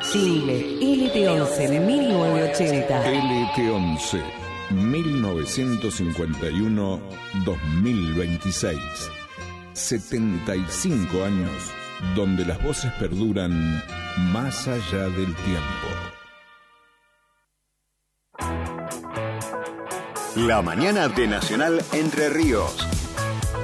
Single LT11 1980. LT11 1951-2026. 75 años donde las voces perduran más allá del tiempo. La mañana de Nacional Entre Ríos.